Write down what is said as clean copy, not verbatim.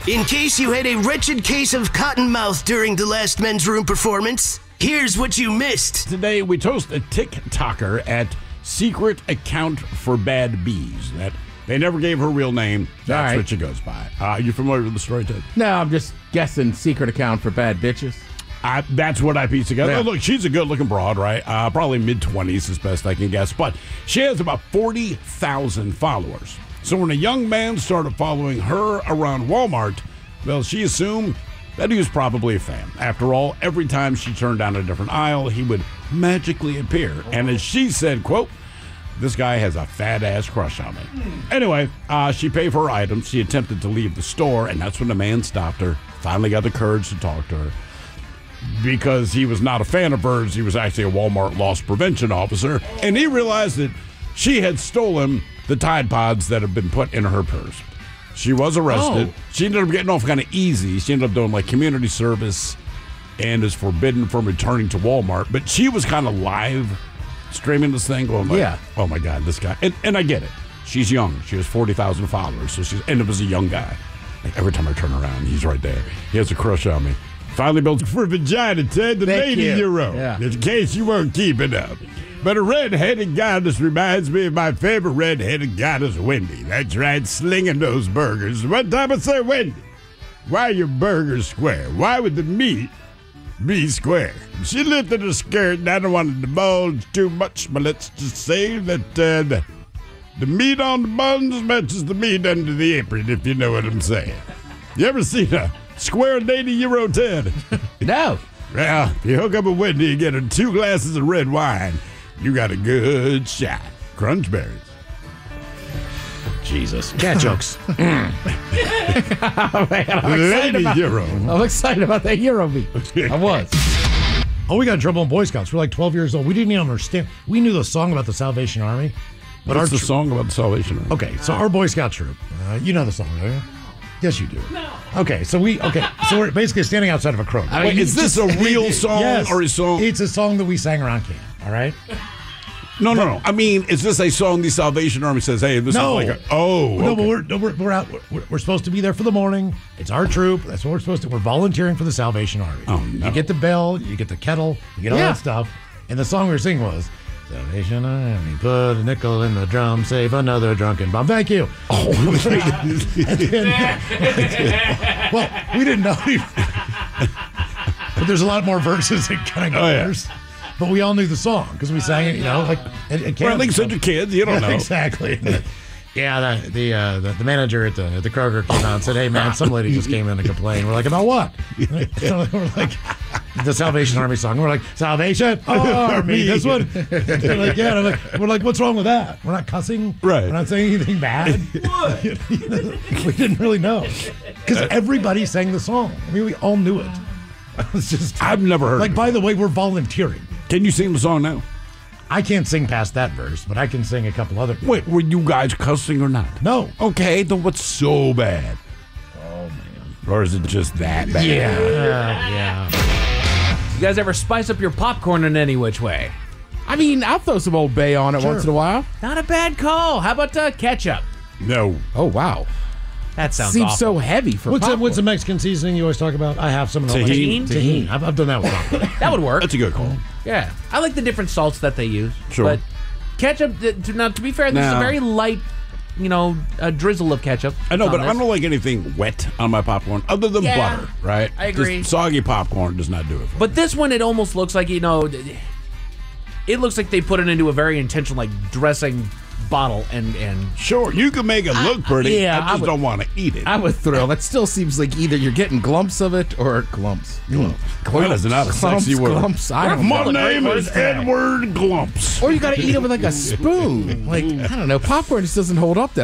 In case you had a wretched case of cotton mouth during the last men's room performance, here's what you missed. Today, we toast a TikToker at Secret Account for Bad Bees. That they never gave her real name. That's right. what she goes by. You familiar with the story, Ted? No, I'm just guessing secret account for bad bitches. That's what I pieced together. Yeah. Oh, look, she's a good-looking broad, right? Probably mid-20s as best I can guess. But she has about 40,000 followers. So when a young man started following her around Walmart, well, she assumed that he was probably a fan. After all, every time she turned down a different aisle, he would magically appear. And as she said, quote, "This guy has a fat-ass crush on me." Anyway, she paid for her items. She attempted to leave the store, and that's when the man stopped her, finally got the courage to talk to her. Because he was not a fan of hers, he was actually a Walmart loss prevention officer, and he realized that she had stolen the Tide Pods that had been put in her purse. She was arrested. Oh. She ended up getting off kind of easy. She ended up doing like community service and is forbidden from returning to Walmart. But she was kind of live streaming this thing, going like, Yeah. "Oh my God, this guy!" And I get it. She's young. She has 40,000 followers, so and it was a young guy. Like every time I turn around, he's right there. He has a crush on me. Finally built for vagina, Ted, the Thank lady you. euro. Yeah. In case you weren't keeping up. But a red-headed goddess reminds me of my favorite red-headed goddess, Wendy. That's right, slinging those burgers. One time I said, "Wendy, why are your burgers square? Why would the meat be square?" She lifted her skirt, and I don't want to divulge too much, but let's just say that the meat on the buns matches the meat under the apron, if you know what I'm saying. You ever seen a square lady euro, Ted? No. Well, if you hook up with Wendy and get her 2 glasses of red wine, you got a good shot. Crunch berries. Jesus. Cat jokes. Oh, man, I'm excited Lady about- euro. I'm excited about that Euro beat. I was. Oh, we got in trouble in Boy Scouts. We're like 12 years old. We didn't even understand. We knew the song about the Salvation Army. But What's our the song about the Salvation Army? Okay, so our Boy Scout troop, you know the song, don't you? Yes, you do. No. Okay, so we're basically standing outside of a crow. Wait, is this a real song Yes, or a song? It's a song that we sang around camp. All right. No. I mean, is this a song the Salvation Army says, "Hey, this No. is like a..." Oh, No, okay. but we're out. We're supposed to be there for the morning. It's our troop. That's what we're supposed to. We're volunteering for the Salvation Army. Oh, no. You get the bell. You get the kettle. You get all Yeah. that stuff. And the song we were singing was Salvation Army, put a nickel in the drum, save another drunken bum. Thank you. Oh, Well, we didn't know. But there's a lot more verses that kind of Oh, yeah. goes. But we all knew the song because we sang it, like at Well, camp. like such a kid, you don't know. Exactly. Yeah, the manager at the Kroger came out and said, "Hey man, some lady just came in to complain." We're like, "About what?" We're like, the Salvation Army song. We're like, "Salvation Army." This one. They're like, "Yeah." And I'm like, we're like, "What's wrong with that? We're not cussing. Right. We're not saying anything bad." We didn't really know because everybody sang the song. I mean, we all knew it. It's just I've never heard like. of it. By the way, we're volunteering. Can you sing the song now? I can't sing past that verse, but I can sing a couple other. Wait, were you guys cussing or not? No. Okay, then what's so bad? Oh, man. Or is it just that bad? Yeah. You guys ever spice up your popcorn in any which way? I mean, I'll throw some Old Bay on it Sure. once in a while. Not a bad call. How about ketchup? No. Oh, wow. That sounds Seems awful. so heavy for popcorn. What's the Mexican seasoning you always talk about? I have some of those. Tahini? Tahini. I've done that with popcorn. That would work. That's a good call. Yeah. I like the different salts that they use. Sure. But ketchup, now to be fair, this is a No. very light, a drizzle of ketchup. I know, on but this. I don't like anything wet on my popcorn other than Yeah, butter, right? I agree. Just soggy popcorn does not do it for me. But this one, it almost looks like, it looks like they put it into a very intentional, dressing bottle and Sure, you can make it look pretty. yeah, I just would- don't want to eat it. I would throw. That still seems like either you're getting glumps of it or glumps. That is not a sexy word. Glumps. I don't My know. name is Edward Glumps. Or you got to eat it with like a spoon. Like, I don't know. Popcorn just doesn't hold up that